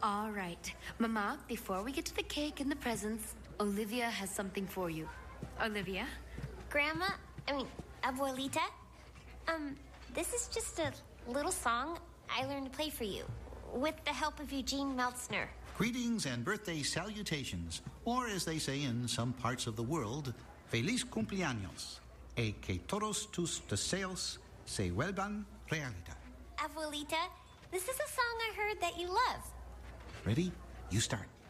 All right. Mama, before we get to the cake and the presents, Olivia has something for you. Olivia? Abuelita, this is just a little song I learned to play for you, with the help of Eugene Meltzner. Greetings and birthday salutations, or as they say in some parts of the world, Feliz cumpleaños, e que todos tus deseos se vuelvan realidad. Abuelita, this is a song I heard that you love. Ready? You start.